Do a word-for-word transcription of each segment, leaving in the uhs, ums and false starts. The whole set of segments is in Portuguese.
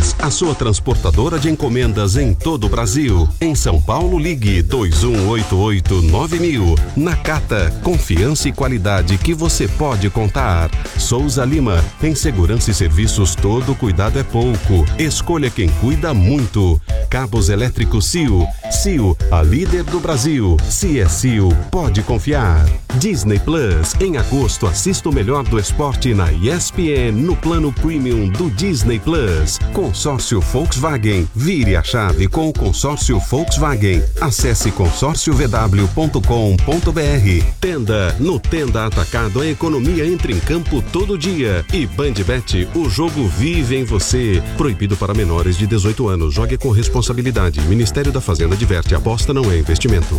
Express, a sua transportadora de encomendas em todo o Brasil. Em São Paulo, ligue dois um oito oito nove mil. Nakata, confiança e qualidade que você pode contar. Souza Lima, em segurança e serviços todo cuidado é pouco. Escolha quem cuida muito. Cabos elétricos C I O. C I O, a líder do Brasil. Se é C I O, pode confiar. Disney Plus, em agosto assista o melhor do esporte na E S P N no plano Premium do Disney Plus. Consórcio Volkswagen, vire a chave com o consórcio Volkswagen. Acesse consórcio v w ponto com ponto b r. Tenda, no Tenda Atacado a economia entra em campo todo dia. E Bandbet, o jogo vive em você. Proibido para menores de dezoito anos. Jogue com responsabilidade. Ministério da Fazenda diverte. Aposta não é investimento.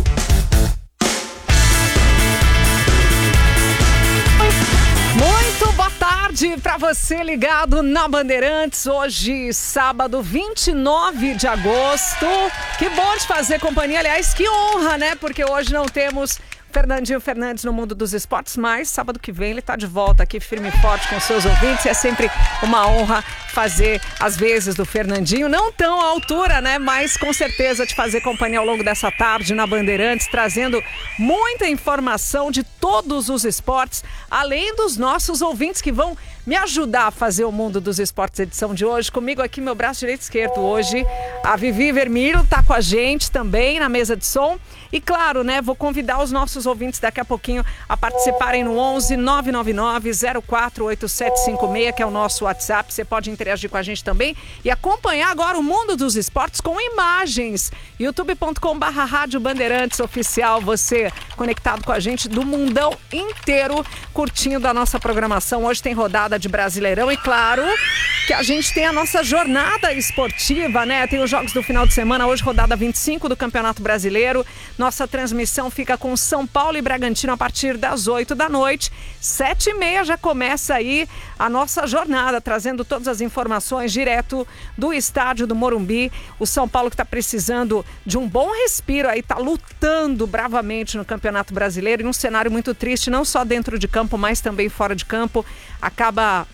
Para você ligado na Bandeirantes, hoje, sábado, vinte e nove de agosto. Que bom de fazer companhia, aliás, que honra, né? Porque hoje não temos Fernandinho Fernandes no mundo dos esportes, mas sábado que vem ele está de volta aqui firme e forte com seus ouvintes. É sempre uma honra fazer as vezes do Fernandinho, não tão à altura, né? Mas com certeza te fazer companhia ao longo dessa tarde na Bandeirantes, trazendo muita informação de todos os esportes, além dos nossos ouvintes que vão me ajudar a fazer o mundo dos esportes edição de hoje. Comigo aqui, meu braço direito e esquerdo hoje, a Vivi Vermilho está com a gente também na mesa de som. E claro, né, vou convidar os nossos ouvintes daqui a pouquinho a participarem no onze nove nove nove zero quatro oito sete cinco seis, que é o nosso WhatsApp. Você pode interagir com a gente também e acompanhar agora o mundo dos esportes com imagens. youtube ponto com barra Rádio Bandeirantes Oficial. Você conectado com a gente do mundão inteiro, curtindo a nossa programação. Hoje tem rodada de Brasileirão e claro que a gente tem a nossa jornada esportiva, né? Tem os jogos do final de semana, hoje rodada vinte e cinco do Campeonato Brasileiro. Nossa transmissão fica com São Paulo e Bragantino a partir das oito da noite. Sete e meia já começa aí a nossa jornada, trazendo todas as informações direto do estádio do Morumbi. O São Paulo que está precisando de um bom respiro aí, está lutando bravamente no Campeonato Brasileiro em um cenário muito triste, não só dentro de campo, mas também fora de campo. Acaba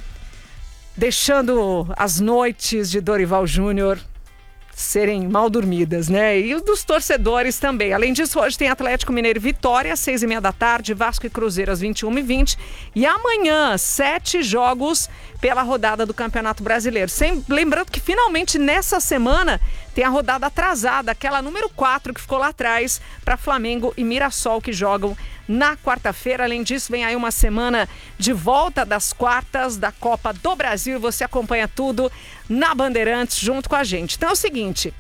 deixando as noites de Dorival Júnior serem mal dormidas, né? E os dos torcedores também. Além disso, hoje tem Atlético Mineiro e Vitória, às seis e meia da tarde, Vasco e Cruzeiro às vinte e uma e vinte. E amanhã, sete jogos pela rodada do Campeonato Brasileiro. Sem, lembrando que finalmente nessa semana tem a rodada atrasada, aquela número quatro que ficou lá atrás, para Flamengo e Mirassol, que jogam na quarta-feira. Além disso, vem aí uma semana de volta das quartas da Copa do Brasil. Você acompanha tudo na Bandeirantes junto com a gente. Então é o seguinte,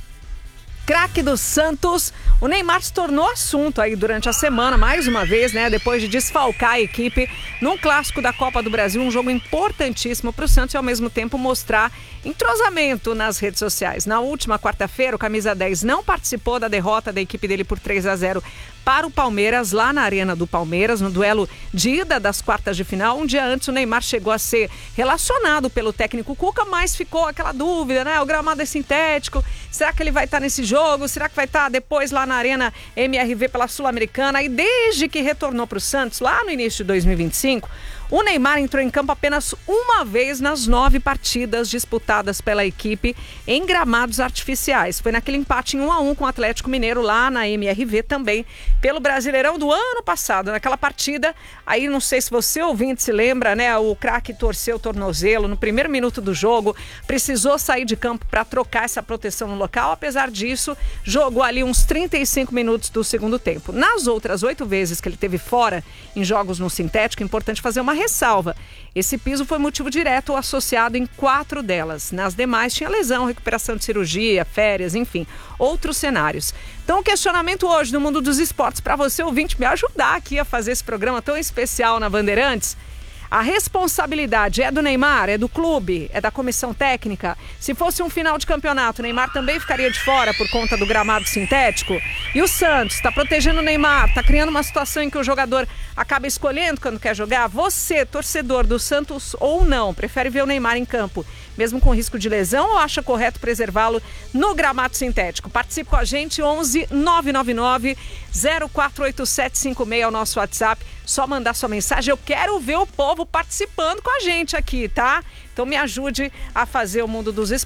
craque do Santos, o Neymar se tornou assunto aí durante a semana, mais uma vez, né? Depois de desfalcar a equipe num clássico da Copa do Brasil, um jogo importantíssimo para o Santos e ao mesmo tempo mostrar entrosamento nas redes sociais. Na última quarta-feira, o camisa dez não participou da derrota da equipe dele por três a zero para o Palmeiras, lá na Arena do Palmeiras, no duelo de ida das quartas de final. Um dia antes, o Neymar chegou a ser relacionado pelo técnico Cuca, mas ficou aquela dúvida, né? O gramado é sintético, será que ele vai estar nesse jogo? Será que vai estar depois lá na Arena M R V pela Sul-Americana? E desde que retornou para o Santos, lá no início de dois mil e vinte e cinco, o Neymar entrou em campo apenas uma vez nas nove partidas disputadas pela equipe em gramados artificiais. Foi naquele empate em um a um com o Atlético Mineiro lá na M R V também, pelo Brasileirão do ano passado. Naquela partida, aí não sei se você ouvinte se lembra, né? O craque torceu o tornozelo no primeiro minuto do jogo, precisou sair de campo para trocar essa proteção no local. Apesar disso, jogou ali uns trinta e cinco minutos do segundo tempo. Nas outras oito vezes que ele teve fora em jogos no sintético, é importante fazer uma ressalva. Esse piso foi motivo direto ou associado em quatro delas. Nas demais tinha lesão, recuperação de cirurgia, férias, enfim, outros cenários. Então o questionamento hoje no mundo dos esportes para você, ouvinte, me ajudar aqui a fazer esse programa tão especial na Bandeirantes. A responsabilidade é do Neymar, é do clube, é da comissão técnica? Se fosse um final de campeonato, o Neymar também ficaria de fora por conta do gramado sintético? E o Santos está protegendo o Neymar, está criando uma situação em que o jogador acaba escolhendo quando quer jogar? Você, torcedor do Santos ou não, prefere ver o Neymar em campo, mesmo com risco de lesão, ou acha correto preservá-lo no gramado sintético? Participe com a gente, onze nove nove nove zero quatro oito sete cinco seis é o nosso WhatsApp. Só mandar sua mensagem. Eu quero ver o povo participando com a gente aqui, tá? Então me ajude a fazer o mundo dos esportes